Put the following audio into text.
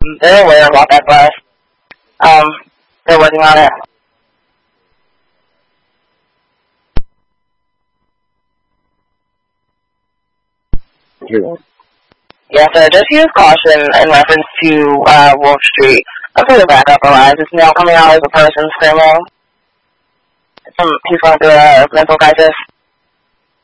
They're aware about that bus. They're working on it. Yeah, so just use caution in reference to Wolf Street. Until the backup arrives, it's now coming out as a person screaming. He's going through a mental crisis.